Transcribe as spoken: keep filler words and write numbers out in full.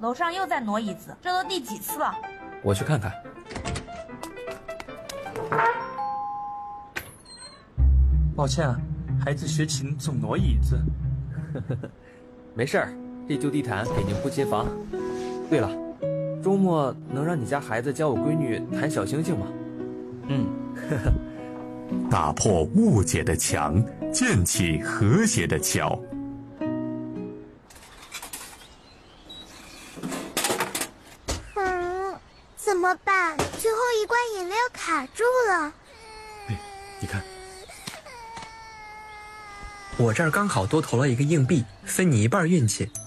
楼上又在挪椅子，这都第几次了？ 我去看看。 抱歉啊，孩子学琴总挪椅子。 没事儿，这旧地毯给您铺新房。对了，周末能让你家孩子教我闺女弹小星星吗？ 嗯。 打破误解的墙，建起和谐的桥。 嗯，怎么办？最后一罐饮料卡住了。 哎，你看， 我这儿刚好多投了一个硬币，分你一半运气。